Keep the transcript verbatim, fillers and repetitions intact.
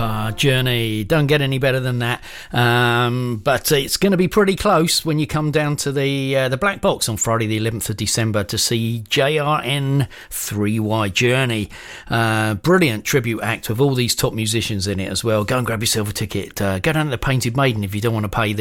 Ah, Journey, don't get any better than that. Um, but it's going to be pretty close when you come down to the uh, the Black Box on Friday the eleventh of December to see J R N three Y Journey. Uh, brilliant tribute act with all these top musicians in it as well. Go and grab yourself a ticket. Uh, go down to the Painted Maiden if you don't want to pay the